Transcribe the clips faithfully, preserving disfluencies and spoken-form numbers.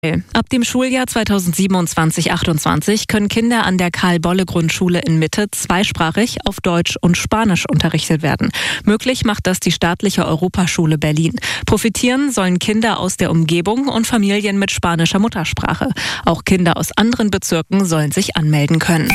Ab dem Schuljahr zweitausendsiebenundzwanzig achtundzwanzig können Kinder an der Karl-Bolle-Grundschule in Mitte zweisprachig auf Deutsch und Spanisch unterrichtet werden. Möglich macht das die staatliche Europaschule Berlin. Profitieren sollen Kinder aus der Umgebung und Familien mit spanischer Muttersprache. Auch Kinder aus anderen Bezirken sollen sich anmelden können.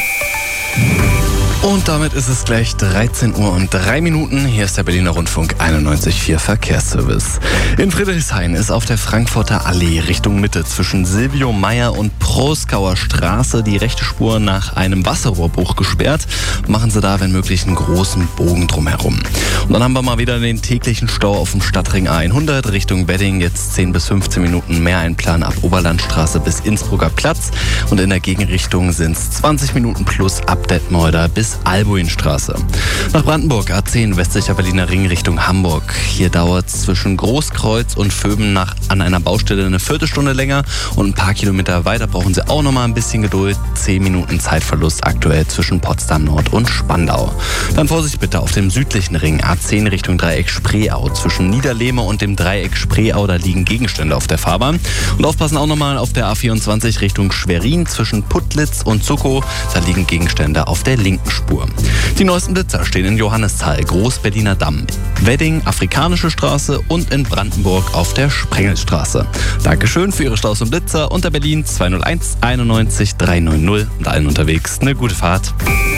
Und damit ist es gleich dreizehn Uhr und drei Minuten. Hier ist der Berliner Rundfunk einundneunzig Komma vier Verkehrsservice. In Friedrichshain ist auf der Frankfurter Allee Richtung Mitte zwischen Silvio Meyer und Proskauer Straße die rechte Spur nach einem Wasserrohrbruch gesperrt. Machen Sie da, wenn möglich, einen großen Bogen drumherum. Und dann haben wir mal wieder den täglichen Stau auf dem Stadtring A hundert Richtung Wedding. Jetzt zehn bis fünfzehn Minuten mehr Einplan ab Oberlandstraße bis Innsbrucker Platz. Und in der Gegenrichtung sind es zwanzig Minuten plus ab Detmolder bis Albuinstraße. Nach Brandenburg A zehn westlicher Berliner Ring Richtung Hamburg. Hier dauert es zwischen Großkreuz und Vöben nach, an einer Baustelle eine Viertelstunde länger und ein paar Kilometer weiter brauchen Sie auch noch mal ein bisschen Geduld. zehn Minuten Zeitverlust aktuell zwischen Potsdam Nord und Spandau. Dann Vorsicht bitte auf dem südlichen Ring A zehn Richtung Dreieck Spreeau. Zwischen Niederlehme und dem Dreieck Spreeau, da liegen Gegenstände auf der Fahrbahn. Und aufpassen auch noch mal auf der A vierundzwanzig Richtung Schwerin zwischen Putlitz und Zuckow. Da liegen Gegenstände auf der linken Spur. Die neuesten Blitzer stehen in Johannisthal, Groß-Berliner Damm, Wedding, Afrikanische Straße und in Brandenburg auf der Sprengelstraße. Dankeschön für Ihre Staus und Blitzer unter Berlin zwei null eins einundneunzig dreihundertneunzig und allen unterwegs eine gute Fahrt.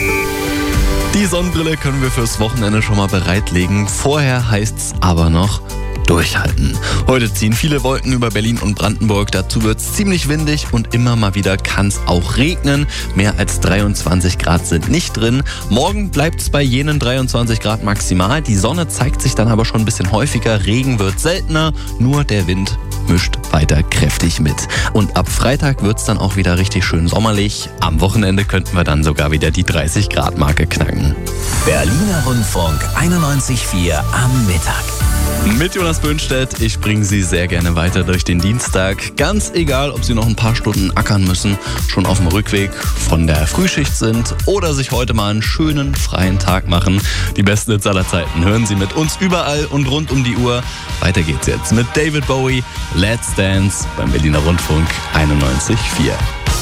Die Sonnenbrille können wir fürs Wochenende schon mal bereitlegen. Vorher heißt's aber noch durchhalten. Heute ziehen viele Wolken über Berlin und Brandenburg. Dazu wird es ziemlich windig und immer mal wieder kann es auch regnen. Mehr als dreiundzwanzig Grad sind nicht drin. Morgen bleibt es bei jenen dreiundzwanzig Grad maximal. Die Sonne zeigt sich dann aber schon ein bisschen häufiger. Regen wird seltener, nur der Wind mischt weiter kräftig mit. Und ab Freitag wird es dann auch wieder richtig schön sommerlich. Am Wochenende könnten wir dann sogar wieder die dreißig Grad Marke knacken. Berliner Rundfunk einundneunzig Komma vier am Mittag. Mit Jonas Böhnstedt, ich bringe Sie sehr gerne weiter durch den Dienstag. Ganz egal, ob Sie noch ein paar Stunden ackern müssen, schon auf dem Rückweg von der Frühschicht sind oder sich heute mal einen schönen, freien Tag machen. Die besten Hits aller Zeiten hören Sie mit uns überall und rund um die Uhr. Weiter geht's jetzt mit David Bowie, Let's Dance beim Berliner Rundfunk einundneunzig Komma vier.